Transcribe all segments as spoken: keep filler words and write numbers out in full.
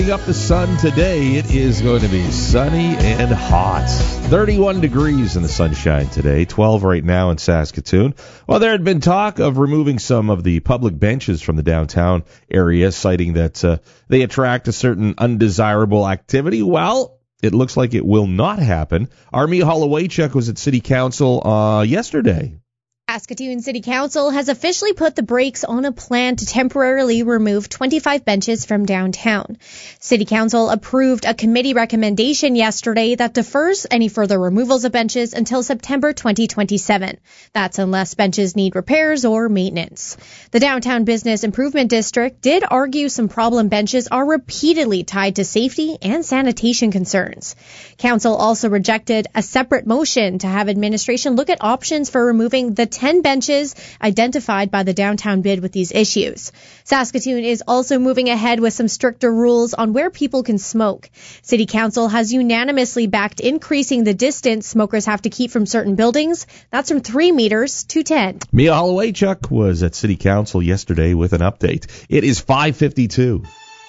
Up the sun today, it is going to be sunny and hot. thirty-one degrees in the sunshine today, twelve right now in Saskatoon. Well, there had been talk of removing some of the public benches from the downtown area, citing that uh, they attract a certain undesirable activity. Well, it looks like it will not happen. Armia Holowaychuk was at City Council uh, yesterday. Saskatoon City Council has officially put the brakes on a plan to temporarily remove twenty-five benches from downtown. City Council approved a committee recommendation yesterday that defers any further removals of benches until September twenty twenty-seven. That's unless benches need repairs or maintenance. The Downtown Business Improvement District did argue some problem benches are repeatedly tied to safety and sanitation concerns. Council also rejected a separate motion to have administration look at options for removing the ten benches identified by the downtown bid with these issues. Saskatoon is also moving ahead with some stricter rules on where people can smoke. City Council has unanimously backed increasing the distance smokers have to keep from certain buildings. That's from three meters to ten. Mia Holowaychuk was at City Council yesterday with an update. It is five fifty-two.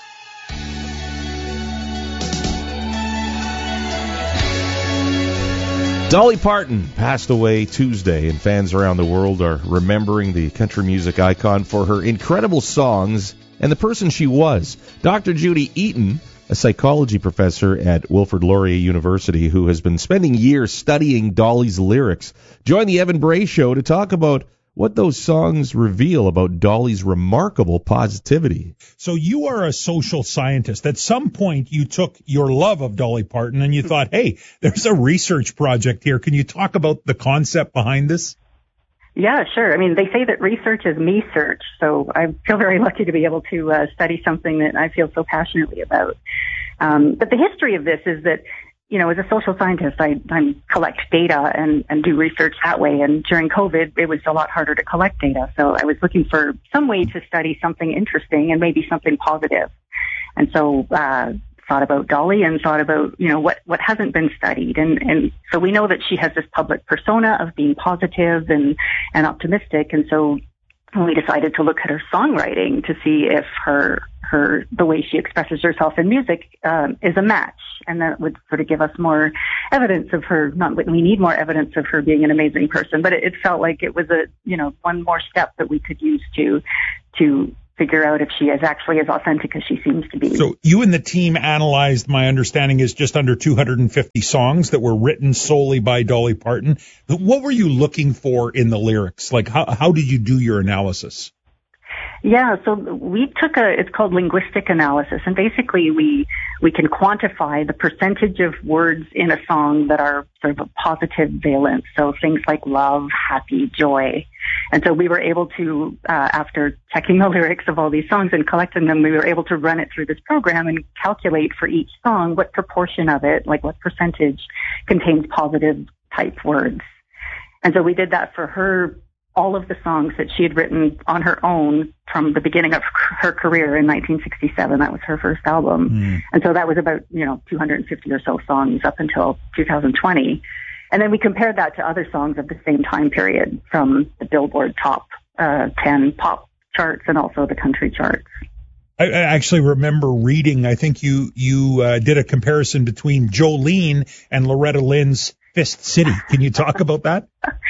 Dolly Parton passed away Tuesday, and fans around the world are remembering the country music icon for her incredible songs and the person she was. Doctor Judy Eaton, a psychology professor at Wilfrid Laurier University who has been spending years studying Dolly's lyrics, joined the Evan Bray Show to talk about what those songs reveal about Dolly's remarkable positivity. So you are a social scientist. At some point, you took your love of Dolly Parton and you thought, hey, there's a research project here. Can you talk about the concept behind this? Yeah, sure. I mean, they say that research is me search, so I feel very lucky to be able to uh, study something that I feel so passionately about. Um, but the history of this is that, you know, as a social scientist, I, I collect data and, and do research that way. And during COVID, it was a lot harder to collect data. So I was looking for some way to study something interesting and maybe something positive. And so, uh, thought about Dolly and thought about, you know, what, what hasn't been studied. And, and so we know that she has this public persona of being positive and, and optimistic. And so we decided to look at her songwriting to see if her, her, the way she expresses herself in music, um, is a match. And that would sort of give us more evidence of her, not that we need more evidence of her being an amazing person, but it, it felt like it was a, you know, one more step that we could use to, to figure out if she is actually as authentic as she seems to be. So you and the team analyzed, my understanding is just under two hundred fifty songs that were written solely by Dolly Parton. What were you looking for in the lyrics? Like, how, how did you do your analysis? Yeah, so we took a, it's called linguistic analysis, and basically we, we can quantify the percentage of words in a song that are sort of a positive valence. So things like love, happy, joy. And so we were able to, uh, after checking the lyrics of all these songs and collecting them, we were able to run it through this program and calculate for each song what proportion of it, like what percentage contains positive type words. And so we did that for her, all of the songs that she had written on her own from the beginning of her career in nineteen sixty-seven. That was her first album. Mm. And so that was about, you know, two hundred fifty or so songs up until two thousand twenty. And then we compared that to other songs of the same time period from the Billboard top uh, ten pop charts and also the country charts. I, I actually remember reading, I think you, you uh, did a comparison between Jolene and Loretta Lynn's Fist City. Can you talk about that?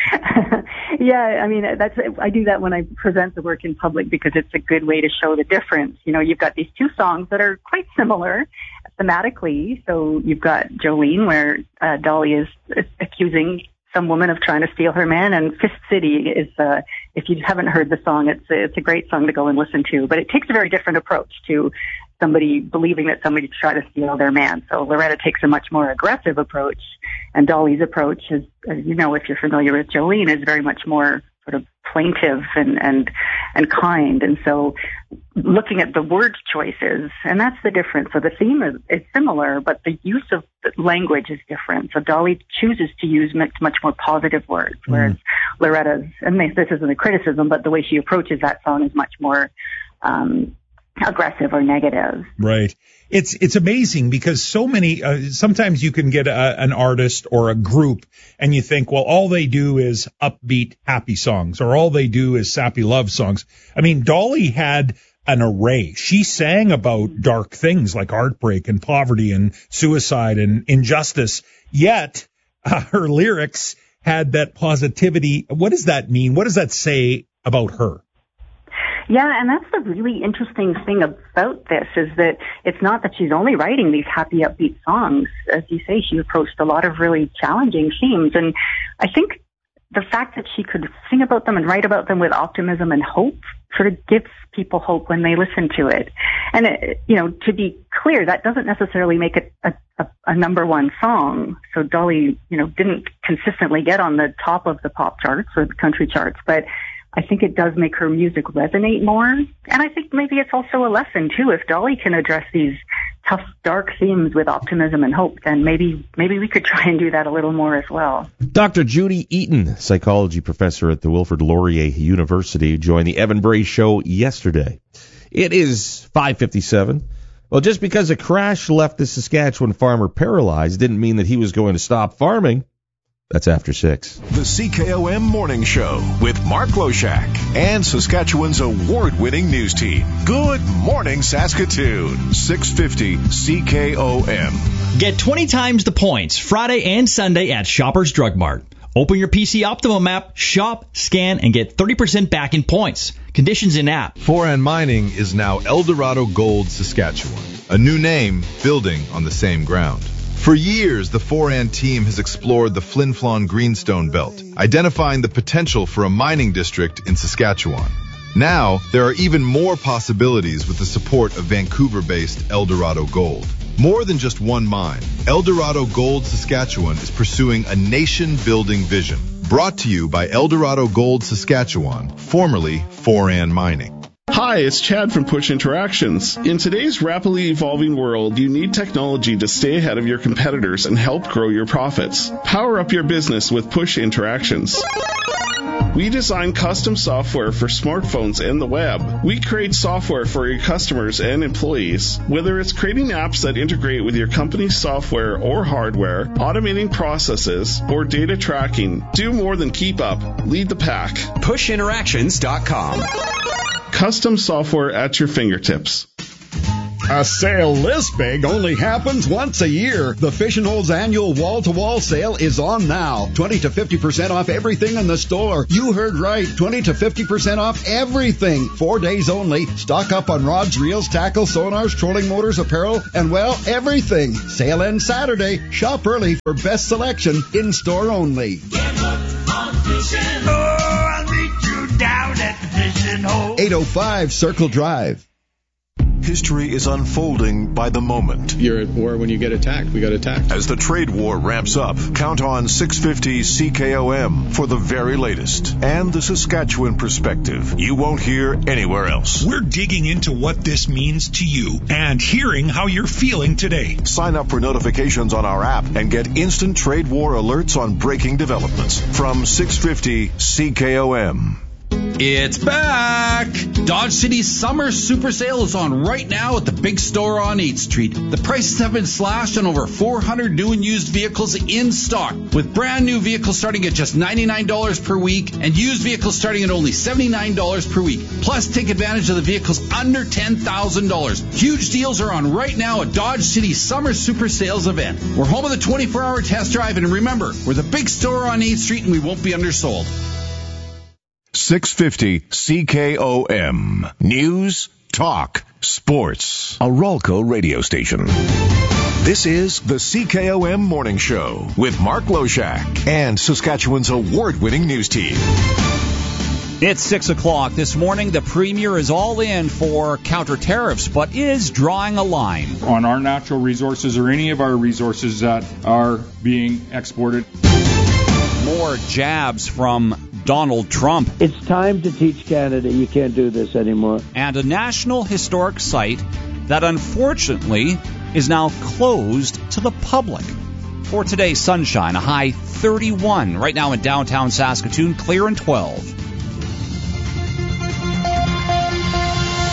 Yeah, I mean, that's, I do that when I present the work in public because it's a good way to show the difference. You know, you've got these two songs that are quite similar thematically. So you've got Jolene, where uh, Dolly is accusing some woman of trying to steal her man, and Fist City is, uh, if you haven't heard the song, it's a, it's a great song to go and listen to. But it takes a very different approach to somebody believing that somebody tried to steal their man. So Loretta takes a much more aggressive approach, and Dolly's approach is, as you know, if you're familiar with Jolene, is very much more sort of plaintive and, and, and kind. And so looking at the word choices, and that's the difference. So the theme is, is similar, but the use of the language is different. So Dolly chooses to use much, much more positive words, whereas mm. Loretta's, and this isn't a criticism, but the way she approaches that song is much more, um, aggressive or negative. Right. It's it's amazing because so many, uh, sometimes you can get a, an artist or a group and you think, well, all they do is upbeat, happy songs, or all they do is sappy love songs. I mean, Dolly had an array. She sang about dark things like heartbreak and poverty and suicide and injustice, yet uh, her lyrics had that positivity. What does that mean? What does that say about her? Yeah, and that's the really interesting thing about this, is that it's not that she's only writing these happy, upbeat songs. As you say, she approached a lot of really challenging themes. And I think the fact that she could sing about them and write about them with optimism and hope sort of gives people hope when they listen to it. And, it, you know, to be clear, that doesn't necessarily make it a, a, a number one song. So Dolly, you know, didn't consistently get on the top of the pop charts or the country charts, but I think it does make her music resonate more. And I think maybe it's also a lesson, too. If Dolly can address these tough, dark themes with optimism and hope, then maybe maybe we could try and do that a little more as well. Doctor Judy Eaton, psychology professor at the Wilfrid Laurier University, joined the Evan Bray Show yesterday. It is five fifty-seven. Well, just because a crash left the Saskatchewan farmer paralyzed didn't mean that he was going to stop farming. That's after six. The C K O M Morning Show with Mark Loshak and Saskatchewan's award-winning news team. Good morning, Saskatoon. six fifty C K O M. Get twenty times the points Friday and Sunday at Shoppers Drug Mart. Open your P C Optimum app, shop, scan, and get thirty percent back in points. Conditions in app. Foran Mining is now Eldorado Gold Saskatchewan, a new name building on the same ground. For years, the Foran team has explored the Flin Flon Greenstone Belt, identifying the potential for a mining district in Saskatchewan. Now, there are even more possibilities with the support of Vancouver-based Eldorado Gold. More than just one mine, Eldorado Gold Saskatchewan is pursuing a nation-building vision. Brought to you by Eldorado Gold Saskatchewan, formerly Foran Mining. Hi, it's Chad from Push Interactions. In today's rapidly evolving world, you need technology to stay ahead of your competitors and help grow your profits. Power up your business with Push Interactions. We design custom software for smartphones and the web. We create software for your customers and employees. Whether it's creating apps that integrate with your company's software or hardware, automating processes, or data tracking, do more than keep up. Lead the pack. push interactions dot com. Custom software at your fingertips. A sale this big only happens once a year. The Fish and Holes annual wall-to-wall sale is on now. twenty to fifty percent off everything in the store. You heard right. twenty to fifty percent off everything. Four days only. Stock up on rods, reels, tackle, sonars, trolling motors, apparel, and, well, everything. Sale ends Saturday. Shop early for best selection in-store only. Get hooked on fishing. Oh, I'll meet you down at the Fish and Hole. eight oh five Circle Drive. History is unfolding by the moment. You're at war when you get attacked. We got attacked. As the trade war ramps up, count on six fifty C K O M for the very latest and the Saskatchewan perspective you won't hear anywhere else. We're digging into what this means to you and hearing how you're feeling today. Sign up for notifications on our app and get instant trade war alerts on breaking developments from six fifty C K O M. It's back! Dodge City's summer super sale is on right now at the big store on eighth Street. The prices have been slashed on over four hundred new and used vehicles in stock, with brand new vehicles starting at just ninety-nine dollars per week and used vehicles starting at only seventy-nine dollars per week. Plus, take advantage of the vehicles under ten thousand dollars. Huge deals are on right now at Dodge City's summer super sales event. We're home of the twenty-four hour test drive, and remember, we're the big store on eighth Street and we won't be undersold. six fifty C K O M. News, talk, sports. A Ralco radio station. This is the C K O M Morning Show with Mark Loshak and Saskatchewan's award-winning news team. It's six o'clock this morning. The Premier is all in for counter tariffs, but is drawing a line on our natural resources or any of our resources that are being exported. More jabs from Donald Trump. It's time to teach Canada you can't do this anymore. And a National Historic Site that unfortunately is now closed to the public. For today's sunshine, a high thirty-one. Right now in downtown Saskatoon, clear and twelve.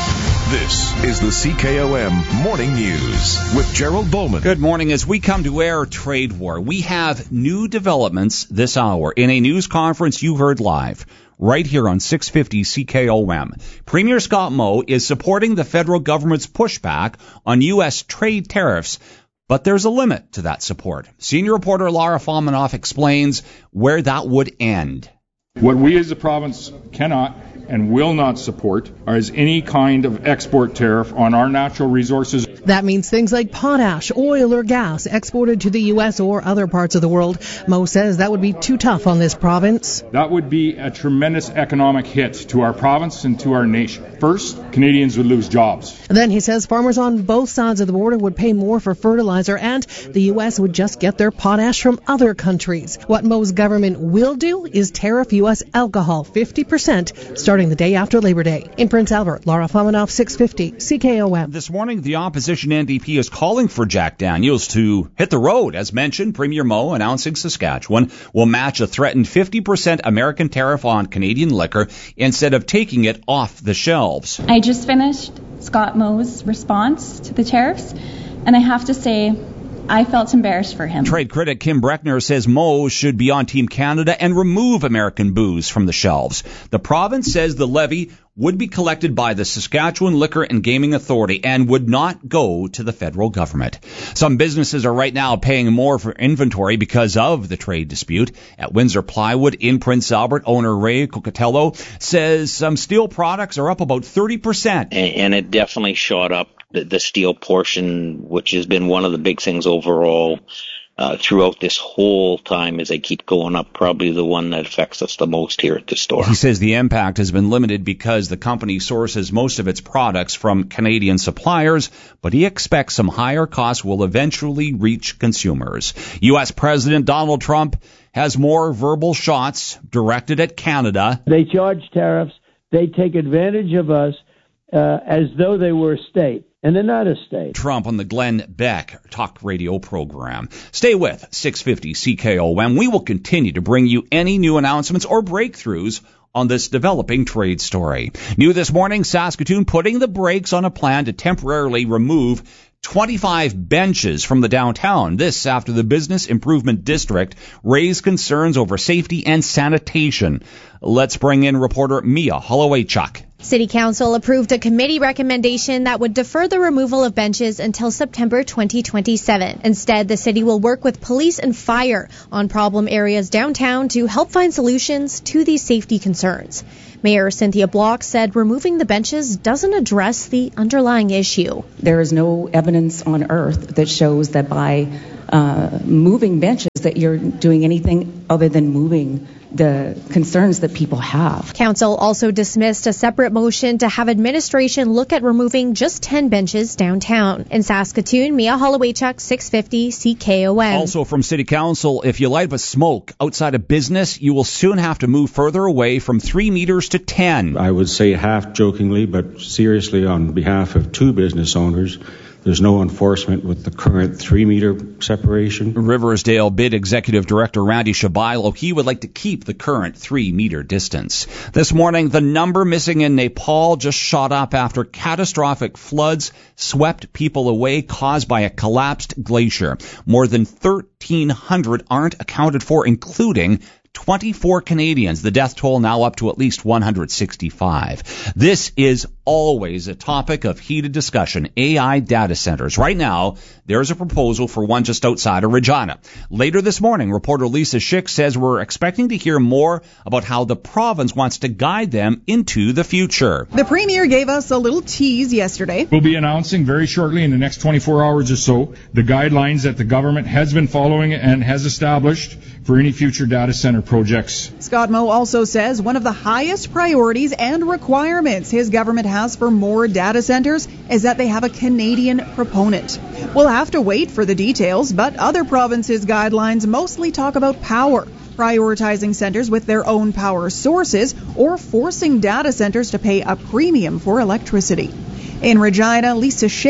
This is the C K O M Morning News with Gerald Bowman. Good morning. As we come to air trade war, we have new developments this hour in a news conference you heard live right here on six fifty C K O M. Premier Scott Moe is supporting the federal government's pushback on U S trade tariffs, but there's a limit to that support. Senior reporter Lara Fomanoff explains where that would end. What we as a province cannot and will not support is any kind of export tariff on our natural resources. That means things like potash, oil, or gas exported to the U S or other parts of the world. Moe says that would be too tough on this province. That would be a tremendous economic hit to our province and to our nation. First, Canadians would lose jobs. Then he says farmers on both sides of the border would pay more for fertilizer, and the U S would just get their potash from other countries. What Moe's government will do is tariff U S alcohol fifty percent starting the day after Labor Day. In Prince Albert, Lara Fomanoff, six fifty C K O M. This morning, the opposition N D P is calling for Jack Daniels to hit the road. As mentioned, Premier Moe announcing Saskatchewan will match a threatened fifty percent American tariff on Canadian liquor instead of taking it off the shelves. I just finished Scott Moe's response to the tariffs, and I have to say, I felt embarrassed for him. Trade critic Kim Breckner says Moe should be on Team Canada and remove American booze from the shelves. The province says the levy would be collected by the Saskatchewan Liquor and Gaming Authority and would not go to the federal government. Some businesses are right now paying more for inventory because of the trade dispute. At Windsor Plywood in Prince Albert, owner Ray Cocatello says some steel products are up about thirty percent. And it definitely shot up. The, the steel portion, which has been one of the big things overall uh, throughout this whole time as they keep going up, probably the one that affects us the most here at the store. He says the impact has been limited because the company sources most of its products from Canadian suppliers, but he expects some higher costs will eventually reach consumers. U S President Donald Trump has more verbal shots directed at Canada. They charge tariffs. They take advantage of us uh, as though they were a state. And they're not a state. Trump on the Glenn Beck talk radio program. Stay with six fifty C K O M. We will continue to bring you any new announcements or breakthroughs on this developing trade story. New this morning, Saskatoon putting the brakes on a plan to temporarily remove twenty-five benches from the downtown. This after the Business Improvement District raised concerns over safety and sanitation. Let's bring in reporter Mia Holloway-Chuck. City Council approved a committee recommendation that would defer the removal of benches until September twenty twenty-seven. Instead, the city will work with police and fire on problem areas downtown to help find solutions to these safety concerns. Mayor Cynthia Block said removing the benches doesn't address the underlying issue. There is no evidence on earth that shows that by uh, moving benches that you're doing anything other than moving the concerns that people have. Council also dismissed a separate motion to have administration look at removing just ten benches downtown. In Saskatoon, Mia Holloway-Chuck, six fifty C K O M. Also from City Council, if you light up a smoke outside a business, you will soon have to move further away from three meters to ten. I would say half jokingly, but seriously on behalf of two business owners, there's no enforcement with the current three-meter separation. Riversdale Bid Executive Director Randy Shabilo, he would like to keep the current three-meter distance. This morning, the number missing in Nepal just shot up after catastrophic floods swept people away caused by a collapsed glacier. More than thirteen hundred aren't accounted for, including twenty-four Canadians. The death toll now up to at least one hundred sixty-five. This is always a topic of heated discussion, A I data centers. Right now, there's a proposal for one just outside of Regina. Later this morning, reporter Lisa Schick says we're expecting to hear more about how the province wants to guide them into the future. The Premier gave us a little tease yesterday. We'll be announcing very shortly in the next twenty-four hours or so the guidelines that the government has been following and has established for any future data center projects. Scott Moe also says one of the highest priorities and requirements his government has for more data centers is that they have a Canadian proponent. We'll have to wait for the details, but other provinces' guidelines mostly talk about power, prioritizing centers with their own power sources or forcing data centers to pay a premium for electricity. In Regina, Lisa Schick,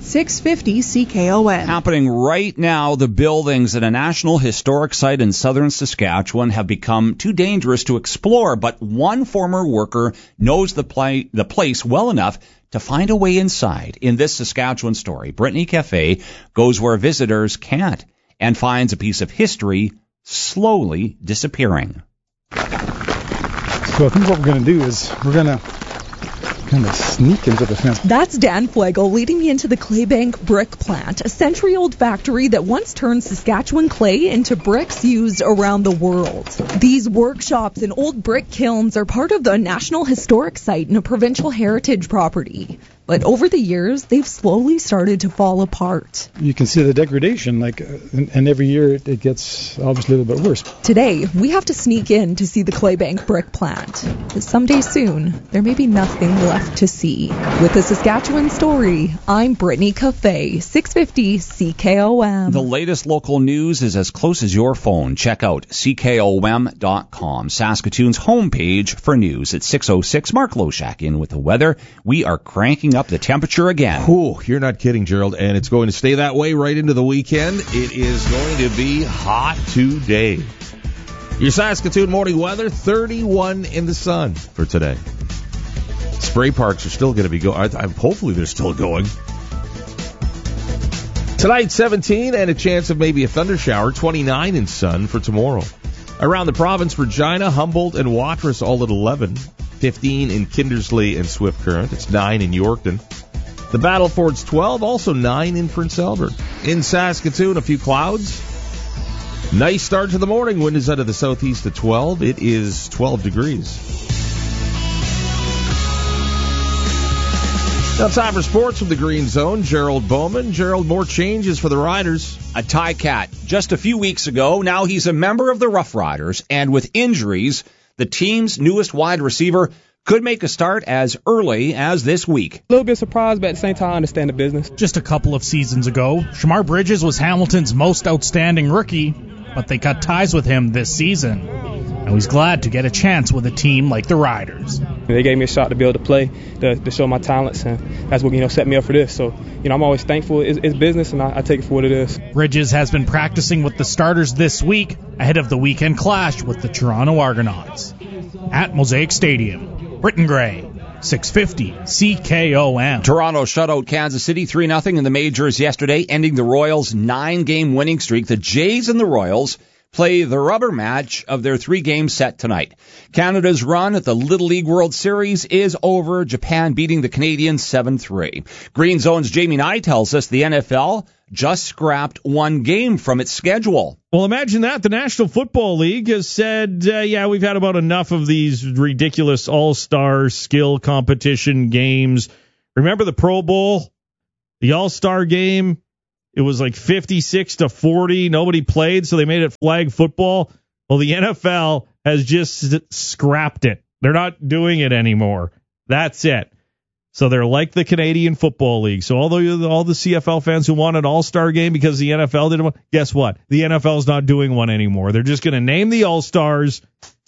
six fifty C K O M. Happening right now, the buildings at a National Historic Site in southern Saskatchewan have become too dangerous to explore, but one former worker knows the, play, the place well enough to find a way inside. In this Saskatchewan story, Brittany Cafe goes where visitors can't and finds a piece of history slowly disappearing. So I think what we're going to do is we're going to kind of sneak into the fence. That's Dan Flegel leading me into the Claybank Brick Plant, a century-old factory that once turned Saskatchewan clay into bricks used around the world. These workshops and old brick kilns are part of the National Historic Site and a provincial heritage property. But over the years, they've slowly started to fall apart. You can see the degradation, like, uh, and, and every year it, it gets obviously a little bit worse. Today, we have to sneak in to see the Claybank Brick Plant. But someday soon, there may be nothing left to see. With the Saskatchewan story, I'm Brittany Cafe, six fifty C K O M. The latest local news is as close as your phone. Check out C K O M dot com, Saskatoon's homepage for news. At six oh six, Mark Loshak in with the weather. We are cranking up the temperature again. Ooh, you're not kidding, Gerald. And it's going to stay that way right into the weekend. It is going to be hot today. Your Saskatoon morning weather, thirty-one in the sun for today. Spray parks are still going to be going. Hopefully they're still going. Tonight, seventeen and a chance of maybe a thunder shower, twenty-nine in sun for tomorrow. Around the province, Regina, Humboldt, and Watrous all at eleven. fifteen in Kindersley and Swift Current. It's nine in Yorkton. The Battleford's twelve, also nine in Prince Albert. In Saskatoon, a few clouds. Nice start to the morning. Wind is out of the southeast at twelve. It is twelve degrees. Now time for sports from the Green Zone. Gerald Bowman. Gerald, more changes for the Riders. A Ticats just a few weeks ago. Now he's a member of the Rough Riders, and with injuries, the team's newest wide receiver could make a start as early as this week. A little bit surprised, but at the same time, I understand the business. Just a couple of seasons ago, Shamar Bridges was Hamilton's most outstanding rookie, but they cut ties with him this season. Now he's glad to get a chance with a team like the Riders. They gave me a shot to be able to play, to, to show my talents, and that's what, you know, set me up for this. So, you know, I'm always thankful. It's, it's business, and I, I take it for what it is. Bridges has been practicing with the starters this week ahead of the weekend clash with the Toronto Argonauts. At Mosaic Stadium, Britton Gray, six fifty C K O M. Toronto shut out Kansas City three nothing in the majors yesterday, ending the Royals' nine-game winning streak. The Jays and the Royals play the rubber match of their three-game set tonight. Canada's run at the Little League World Series is over, Japan beating the Canadians seven three. Green Zone's Jamie Nye tells us the N F L just scrapped one game from its schedule. Well, imagine that. The National Football League has said, uh, yeah, we've had about enough of these ridiculous all-star skill competition games. Remember the Pro Bowl? The all-star game? It was like fifty-six to forty. Nobody played, so they made it flag football. Well, the N F L has just scrapped it. They're not doing it anymore. That's it. So they're like the Canadian Football League. So although all the C F L fans who want an all-star game because the N F L didn't want, guess what? The N F L is not doing one anymore. They're just going to name the all-stars,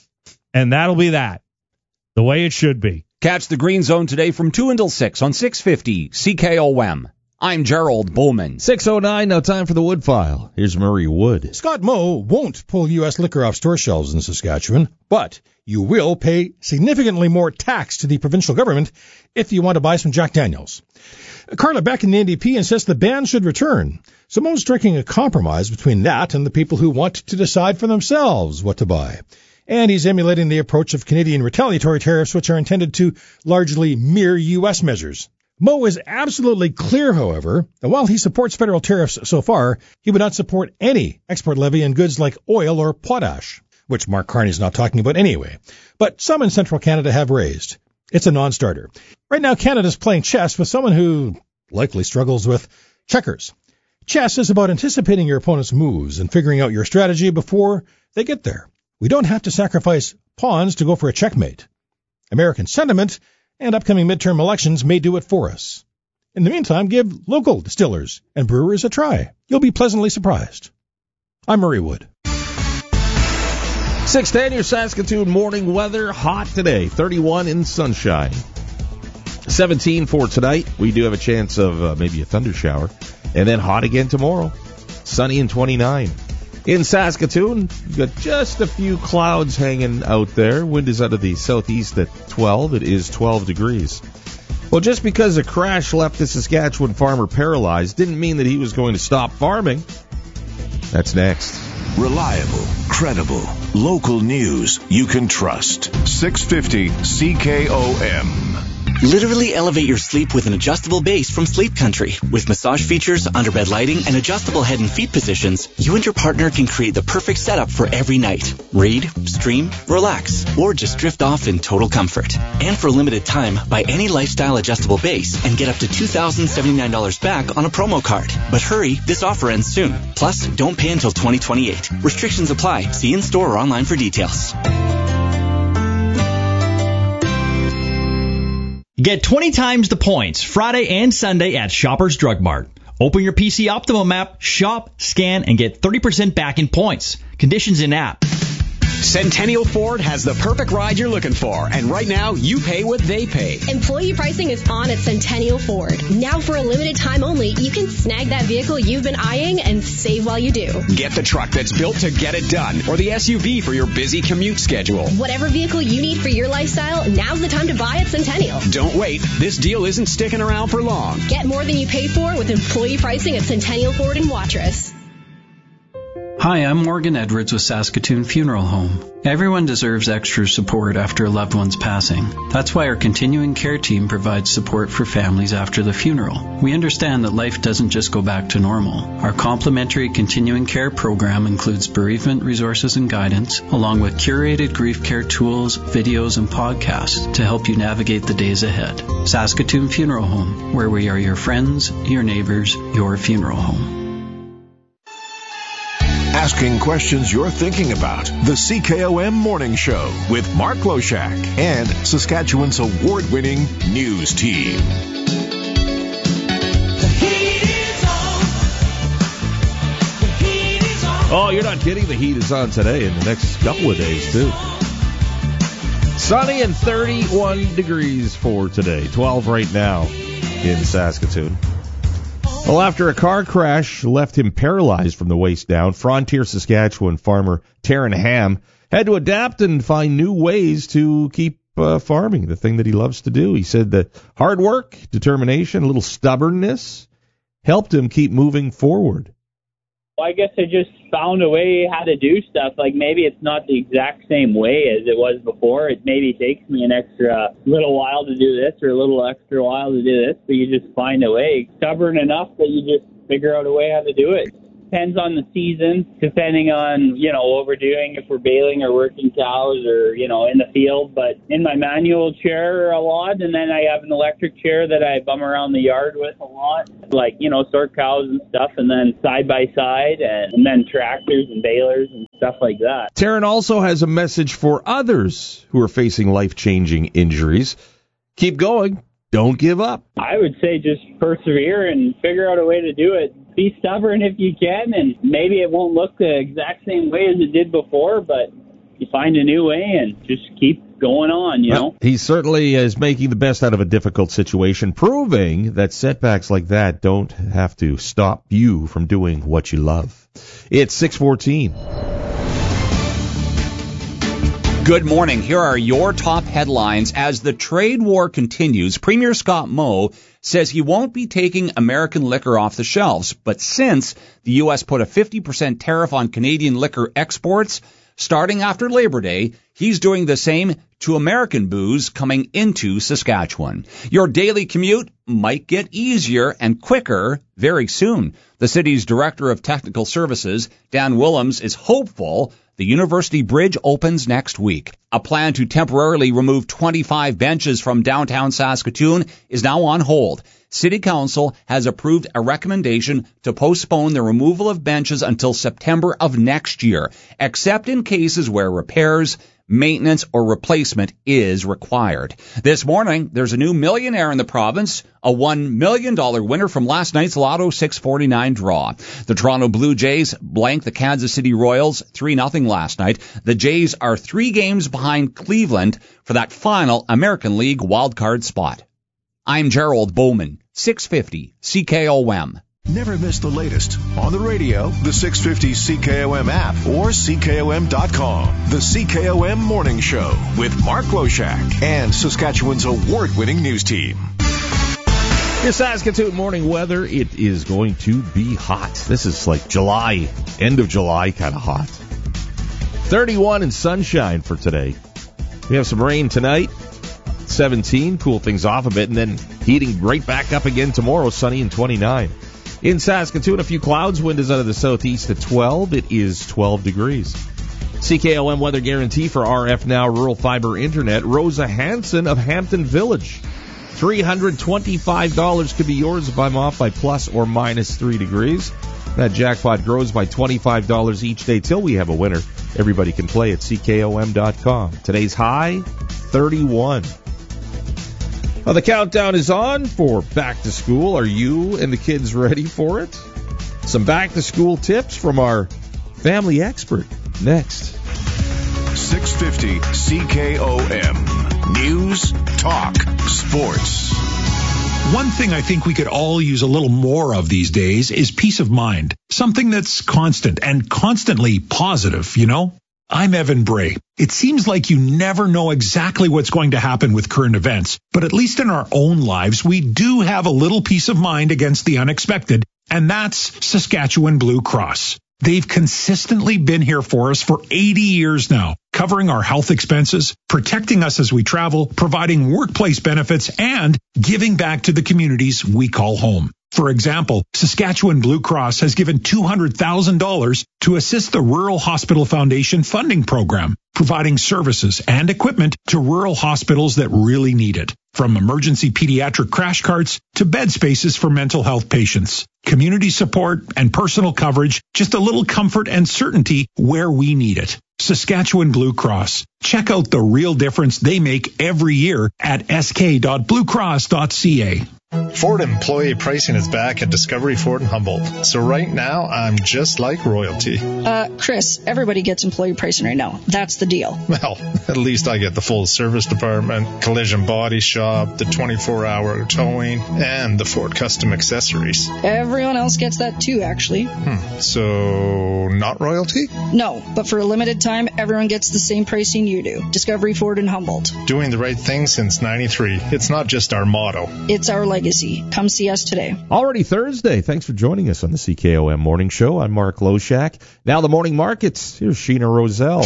and that'll be that. The way it should be. Catch the Green Zone today from two until six on six fifty C K O M. I'm Gerald Bowman. six oh nine, now time for the Wood File. Here's Murray Wood. Scott Moe won't pull U S liquor off store shelves in Saskatchewan, but you will pay significantly more tax to the provincial government if you want to buy some Jack Daniels. Carla Beck in the N D P insists the ban should return. So Moe's striking a compromise between that and the people who want to decide for themselves what to buy. And he's emulating the approach of Canadian retaliatory tariffs, which are intended to largely mirror U S measures. Moe is absolutely clear, however, that while he supports federal tariffs so far, he would not support any export levy on goods like oil or potash, which Mark Carney's not talking about anyway. But some in central Canada have raised. It's a non-starter. Right now, Canada's playing chess with someone who likely struggles with checkers. Chess is about anticipating your opponent's moves and figuring out your strategy before they get there. We don't have to sacrifice pawns to go for a checkmate. American sentiment and upcoming midterm elections may do it for us. In the meantime, give local distillers and brewers a try. You'll be pleasantly surprised. I'm Murray Wood. six ten, your Saskatoon morning weather. Hot today, thirty-one in sunshine. seventeen for tonight. We do have a chance of uh, maybe a thunder shower. And then hot again tomorrow. Sunny and twenty-nine. In Saskatoon, you've got just a few clouds hanging out there. Wind is out of the southeast at twelve. It is twelve degrees. Well, just because a crash left a Saskatchewan farmer paralyzed didn't mean that he was going to stop farming. That's next. Reliable, credible, local news you can trust. six fifty C K O M. Literally elevate your sleep with an adjustable base from Sleep Country. With massage features, underbed lighting, and adjustable head and feet positions, you and your partner can create the perfect setup for every night. Read, stream, relax, or just drift off in total comfort. And for a limited time, buy any lifestyle adjustable base and get up to two thousand seventy-nine dollars back on a promo card. But hurry, this offer ends soon. Plus, don't pay until twenty twenty-eight. Restrictions apply. See in store or online for details. Get twenty times the points Friday and Sunday at Shoppers Drug Mart. Open your P C Optimum app, shop, scan, and get thirty percent back in points. Conditions in app. Centennial Ford has the perfect ride you're looking for, and right now you pay what they pay. Employee pricing is on at Centennial Ford. Now for a limited time only, you can snag that vehicle you've been eyeing and save while you do. Get the truck that's built to get it done, or the S U V for your busy commute schedule. Whatever vehicle you need for your lifestyle, now's the time to buy at Centennial. Don't wait. This deal isn't sticking around for long. Get more than you pay for with employee pricing at Centennial Ford in Watrous. Hi, I'm Morgan Edwards with Saskatoon Funeral Home. Everyone deserves extra support after a loved one's passing. That's why our continuing care team provides support for families after the funeral. We understand that life doesn't just go back to normal. Our complimentary continuing care program includes bereavement resources and guidance, along with curated grief care tools, videos, and podcasts to help you navigate the days ahead. Saskatoon Funeral Home, where we are your friends, your neighbors, your funeral home. Asking questions you're thinking about. The C K O M Morning Show with Mark Loshak and Saskatchewan's award-winning news team. Oh, you're not kidding. The heat is on today and the next couple of days, too. Sunny and thirty-one degrees for today. twelve right now in Saskatoon. Well, after a car crash left him paralyzed from the waist down, Frontier, Saskatchewan farmer Taryn Ham had to adapt and find new ways to keep uh, farming, the thing that he loves to do. He said that hard work, determination, a little stubbornness helped him keep moving forward. Well, I guess I just found a way how to do stuff. Like maybe it's not the exact same way as it was before. It maybe takes me an extra little while to do this or a little extra while to do this, but you just find a way. Stubborn enough that you just figure out a way how to do it. Depends on the season, depending on, you know, what we're doing, if we're baling or working cows or, you know, in the field. But in my manual chair a lot, and then I have an electric chair that I bum around the yard with a lot, like, you know, sort cows and stuff, and then side by side, and, and then tractors and balers and stuff like that. Taryn also has a message for others who are facing life-changing injuries. Keep going. Don't give up. I would say just persevere and figure out a way to do it. Be stubborn if you can, and maybe it won't look the exact same way as it did before, but you find a new way and just keep going on, you well, know? He certainly is making the best out of a difficult situation, proving that setbacks like that don't have to stop you from doing what you love. It's six fourteen. Good morning. Here are your top headlines. As the trade war continues, Premier Scott Moe says he won't be taking American liquor off the shelves. But since the U S put a fifty percent tariff on Canadian liquor exports, starting after Labor Day, he's doing the same to American booze coming into Saskatchewan. Your daily commute might get easier and quicker very soon. The city's Director of Technical Services, Dan Willems, is hopeful the University Bridge opens next week. A plan to temporarily remove twenty-five benches from downtown Saskatoon is now on hold. City Council has approved a recommendation to postpone the removal of benches until September of next year, except in cases where repairs, maintenance, or replacement is required. This morning, there's a new millionaire in the province, a one million dollars winner from last night's Lotto six forty-nine draw. The Toronto Blue Jays blanked the Kansas City Royals three nothing last night. The Jays are three games behind Cleveland for that final American League wildcard spot. I'm Gerald Bowman, six fifty C K O M. Never miss the latest on the radio, the six fifty C K O M app, or C K O M dot com. The C K O M Morning Show with Mark Loshak and Saskatchewan's award-winning news team. Your Saskatoon morning weather, it is going to be hot. This is like July, end of July kind of hot. thirty-one and sunshine for today. We have some rain tonight, seventeen, cool things off a bit, and then heating right back up again tomorrow, sunny and twenty-nine. In Saskatoon, a few clouds, wind is out of the southeast at twelve. It is twelve degrees. C K O M weather guarantee for R F Now Rural Fiber Internet. Rosa Hanson of Hampton Village. three hundred twenty-five dollars could be yours if I'm off by plus or minus three degrees. That jackpot grows by twenty-five dollars each day till we have a winner. Everybody can play at C K O M dot com. Today's high, thirty-one. Well, the countdown is on for back to school. Are you and the kids ready for it? Some back to school tips from our family expert next. six fifty C K O M. News, talk, sports. One thing I think we could all use a little more of these days is peace of mind. Something that's constant and constantly positive, you know? I'm Evan Bray. It seems like you never know exactly what's going to happen with current events, but at least in our own lives, we do have a little peace of mind against the unexpected, and that's Saskatchewan Blue Cross. They've consistently been here for us for eighty years now, covering our health expenses, protecting us as we travel, providing workplace benefits, and giving back to the communities we call home. For example, Saskatchewan Blue Cross has given two hundred thousand dollars to assist the Rural Hospital Foundation funding program, providing services and equipment to rural hospitals that really need it. From emergency pediatric crash carts to bed spaces for mental health patients. Community support and personal coverage, just a little comfort and certainty where we need it. Saskatchewan Blue Cross. Check out the real difference they make every year at s k dot blue cross dot c a. Ford employee pricing is back at Discovery Ford in Humboldt. So right now, I'm just like royalty. Uh, Chris, everybody gets employee pricing right now. That's the deal. Well, at least I get the full service department, collision body shop, the twenty-four hour towing, and the Ford custom accessories. Everyone else gets that too, actually. Hmm. So, not royalty? No, but for a limited time, everyone gets the same pricing you do. Discovery Ford in Humboldt. Doing the right thing since ninety-three. It's not just our motto. It's our legacy. Come see us today. Already Thursday. Thanks for joining us on the C K O M Morning Show. I'm Mark Loshak. Now the morning markets. Here's Sheena Roselle.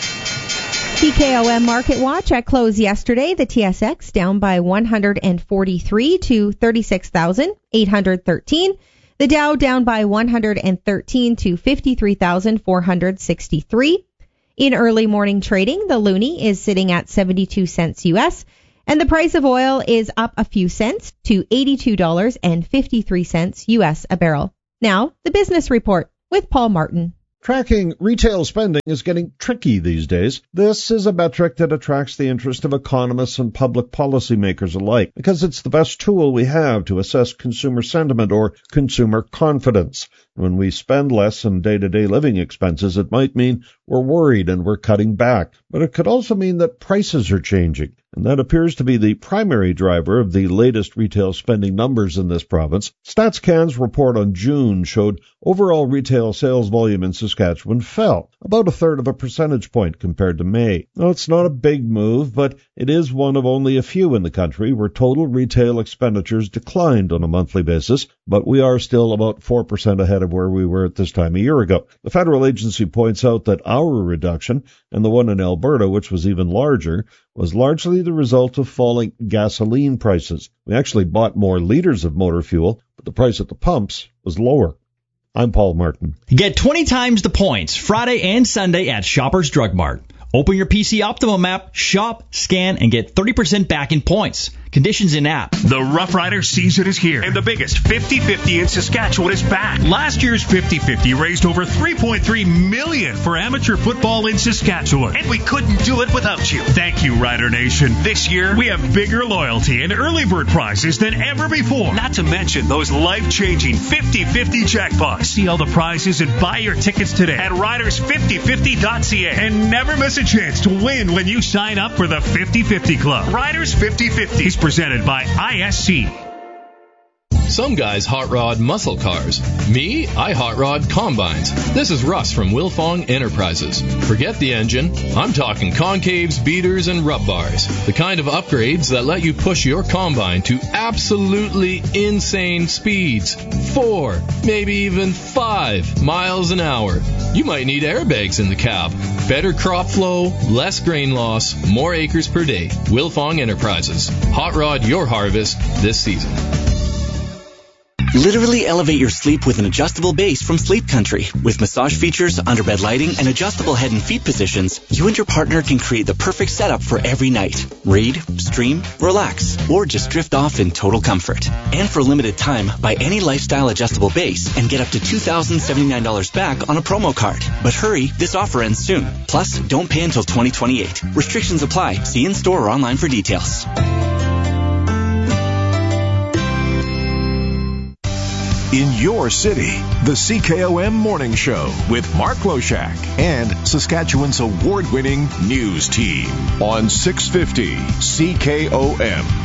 C K O M Market Watch at close yesterday. The T S X down by one hundred forty-three to thirty-six thousand eight hundred thirteen. The Dow down by one hundred thirteen to fifty-three thousand four hundred sixty-three. In early morning trading, the loonie is sitting at seventy-two cents U S. And the price of oil is up a few cents to eighty-two dollars and fifty-three cents U S a barrel. Now, the business report with Paul Martin. Tracking retail spending is getting tricky these days. This is a metric that attracts the interest of economists and public policymakers alike because it's the best tool we have to assess consumer sentiment or consumer confidence. When we spend less on day-to-day living expenses, it might mean we're worried and we're cutting back. But it could also mean that prices are changing. And that appears to be the primary driver of the latest retail spending numbers in this province. StatsCan's report on June showed overall retail sales volume in Saskatchewan fell about a third of a percentage point compared to May. Now, it's not a big move, but it is one of only a few in the country where total retail expenditures declined on a monthly basis, but we are still about four percent ahead of where we were at this time a year ago. The federal agency points out that our reduction, and the one in Alberta, which was even larger, was largely the result of falling gasoline prices. We actually bought more liters of motor fuel, but the price at the pumps was lower. I'm Paul Martin. Get twenty times the points Friday and Sunday at Shoppers Drug Mart. Open your P C Optimum app, shop, scan, and get thirty percent back in points. Conditions in app. The Rough Rider season is here, and the biggest fifty fifty in Saskatchewan is back. Last year's fifty fifty raised over three point three million dollars for amateur football in Saskatchewan, and we couldn't do it without you. Thank you, Rider Nation. This year, we have bigger loyalty and early bird prizes than ever before, not to mention those life-changing fifty fifty jackpots. See all the prizes and buy your tickets today at riders fifty fifty dot c a, and never miss a chance to win when you sign up for the fifty fifty Club. Riders fifty fifty is presented by I S C. Some guys hot rod muscle cars. Me, I hot rod combines. This is Russ from Wilfong Enterprises. Forget the engine. I'm talking concaves, beaters, and rub bars. The kind of upgrades that let you push your combine to absolutely insane speeds. Four, maybe even five miles an hour. You might need airbags in the cab. Better crop flow, less grain loss, more acres per day. Wilfong Enterprises. Hot rod your harvest this season. Literally elevate your sleep with an adjustable base from Sleep Country. With massage features, underbed lighting, and adjustable head and feet positions, you and your partner can create the perfect setup for every night. Read, stream, relax, or just drift off in total comfort. And for a limited time, buy any lifestyle adjustable base and get up to two thousand seventy-nine dollars back on a promo card. But hurry, this offer ends soon. Plus, don't pay until twenty twenty-eight. Restrictions apply. See in store or online for details. In your city, the C K O M Morning Show with Mark Loshak and Saskatchewan's award-winning news team on six fifty C K O M.